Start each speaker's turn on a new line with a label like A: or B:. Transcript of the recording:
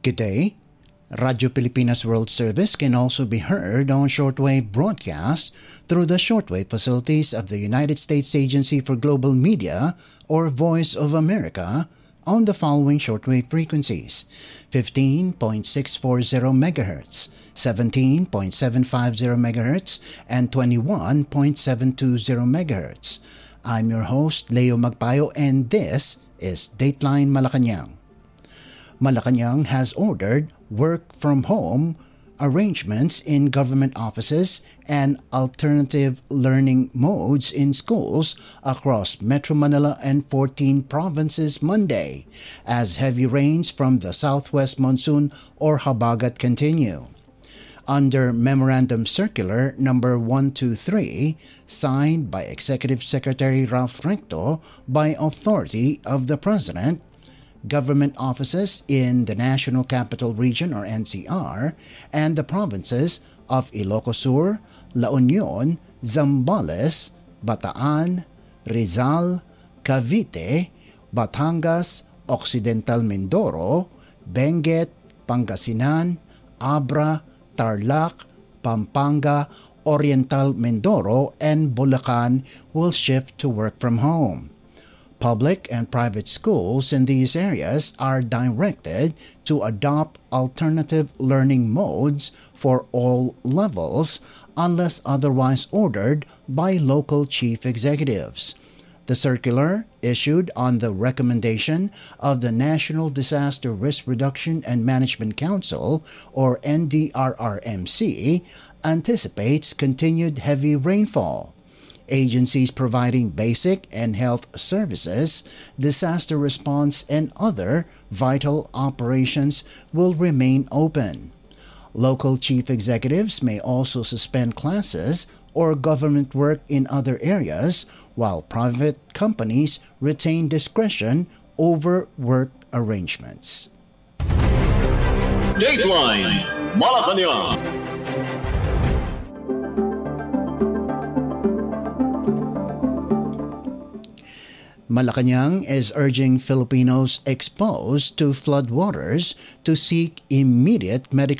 A: Good day. Radio Pilipinas World Service can also be heard on shortwave broadcast through the shortwave facilities of the United States Agency for Global Media, or Voice of America, on the following shortwave frequencies: 15.640 MHz, 17.750 MHz, and 21.720 MHz. I'm your host, Leo Magpayo, and this is Dateline Malacanang. Malacanang has ordered work-from-home arrangements in government offices and alternative learning modes in schools across Metro Manila and 14 provinces Monday, as heavy rains from the southwest monsoon or habagat continue. Under Memorandum Circular Number 123, signed by Executive Secretary Ralph Recto by authority of the President, government offices in the National Capital Region or NCR and the provinces of Ilocos Sur, La Union, Zambales, Bataan, Rizal, Cavite, Batangas, Occidental Mindoro, Benguet, Pangasinan, Abra, Tarlac, Pampanga, Oriental Mindoro, and Bulacan will shift to work from home. Public and private schools in these areas are directed to adopt alternative learning modes for all levels unless otherwise ordered by local chief executives. The circular, issued on the recommendation of the National Disaster Risk Reduction and Management Council, or NDRRMC, anticipates continued heavy rainfall. Agencies providing basic and health services, disaster response, and other vital operations will remain open. Local chief executives may also suspend classes or government work in other areas, while private companies retain discretion over work arrangements.
B: Dateline Malacanang.
A: Malacanang is urging Filipinos exposed to floodwaters to seek immediate medical